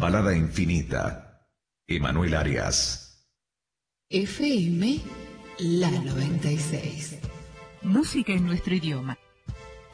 balada infinita. Emanuel Arias. FM La 96. Música en nuestro idioma.